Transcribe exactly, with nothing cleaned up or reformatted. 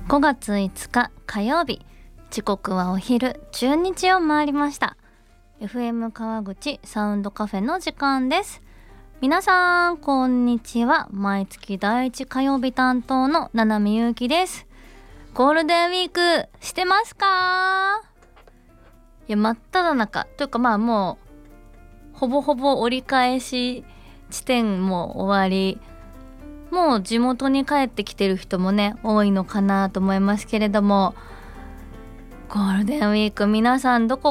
ごがついつか火曜日、時刻はお昼じゅうにじを回りました。 エフエム 川口サウンドカフェの時間です。皆さんこんにちは。毎月だいいち火曜日担当の七海祐希です。ゴールデンウィークしてますか？いや真っ只中というか、まあもうほぼほぼ折り返し地点も終わり、もう地元に帰ってきてる人もね多いのかなと思いますけれども、ゴールデンウィーク皆さんどこ